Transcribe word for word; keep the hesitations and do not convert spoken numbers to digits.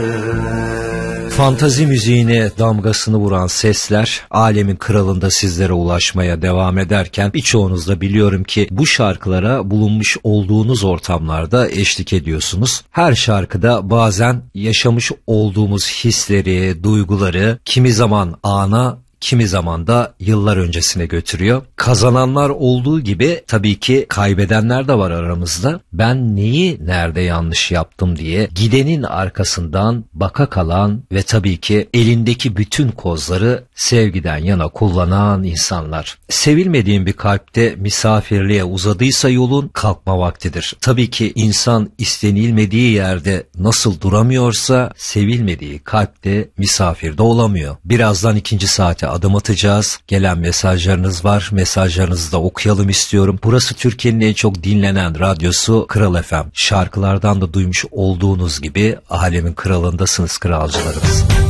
Fantazi müziğine damgasını vuran sesler Alemin Kralı'nda sizlere ulaşmaya devam ederken birçoğunuz da biliyorum ki bu şarkılara bulunmuş olduğunuz ortamlarda eşlik ediyorsunuz. Her şarkıda bazen yaşamış olduğumuz hisleri, duyguları kimi zaman ana, kimi zaman da yıllar öncesine götürüyor. Kazananlar olduğu gibi tabii ki kaybedenler de var aramızda. Ben neyi nerede yanlış yaptım diye gidenin arkasından baka kalan ve tabii ki elindeki bütün kozları sevgiden yana kullanan insanlar. Sevilmediğin bir kalpte misafirliğe uzadıysa yolun kalkma vaktidir. Tabii ki insan istenilmediği yerde nasıl duramıyorsa sevilmediği kalpte misafirde olamıyor. Birazdan ikinci saate adım atacağız. Gelen mesajlarınız var. Mesajlarınızı da okuyalım istiyorum. Burası Türkiye'nin en çok dinlenen radyosu Kral F M. Şarkılardan da duymuş olduğunuz gibi Alemin Kralı'ndasınız kralcılarımız.